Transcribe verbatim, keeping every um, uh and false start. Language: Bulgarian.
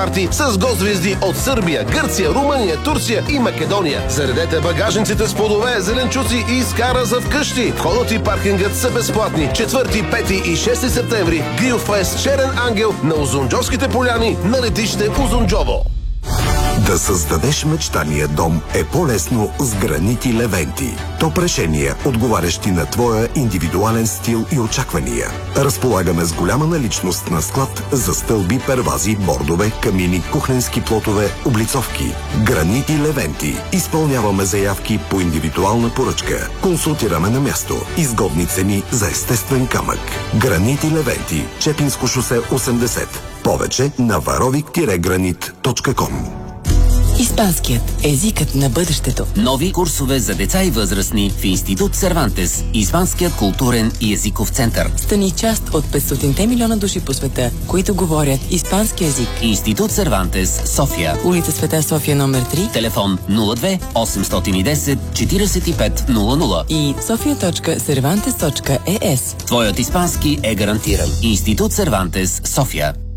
парти с гост-звезди от Сърбия, Гърция, Румъния, Турция и Македония. Заредете багажниците с плодове, зеленчуци и скара за вкъщи. Входът и паркингът са безплатни. четвърти, пети и шести септември Грилфест Черен ангел на Узунджовските поляни на летище Узунджово. Да създадеш мечтания дом е по-лесно с гранити Левенти. Топ решения, отговарящи на твоя индивидуален стил и очаквания. Разполагаме с голяма наличност на склад за стълби, первази, бордове, камини, кухненски плотове, облицовки. Гранити Левенти. Изпълняваме заявки по индивидуална поръчка. Консултираме на място. Изгодни цени за естествен камък. Гранити Левенти. Чепинско шосе осемдесет. Повече на варовик гранит точка ком. Испанският езикът на бъдещето. Нови курсове за деца и възрастни в Институт Сервантес, Испанският културен и езиков център. Стани част от петстотин милиона души по света, които говорят испански език. Институт Сервантес, София. Улица Света София номер три. Телефон нула две осемстотин и десет четиридесет и пет нула нула и софия точка сервантес точка е ес. Твоят испански е гарантиран. Институт Сервантес, София.